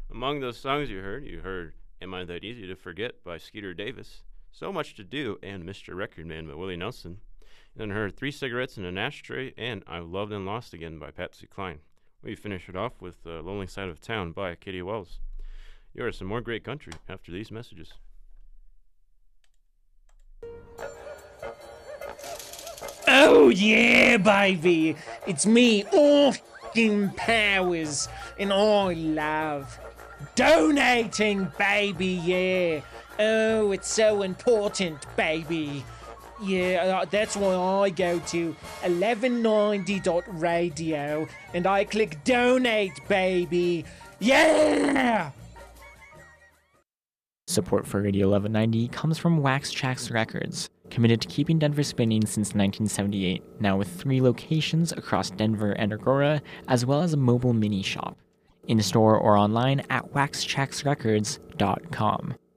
Among those songs you heard Am I That Easy to Forget by Skeeter Davis, So Much to Do and Mr. Record Man by Willie Nelson. And then heard 3 Cigarettes in an Ashtray and I Loved and Lost Again by Patsy Cline. We finish it off with Lonely Side of Town by Katie Wells. You are some more great country after these messages. Oh yeah, baby! It's me, Austin Powers, and I love donating, baby, yeah. Oh, it's so important, baby. Yeah, that's why I go to 1190.radio and I click donate, baby. Yeah! Support for Radio 1190 comes from Wax Trax Records, committed to keeping Denver spinning since 1978, now with 3 locations across Denver and Aurora, as well as a mobile mini shop. In store or online at waxtraxrecords.com.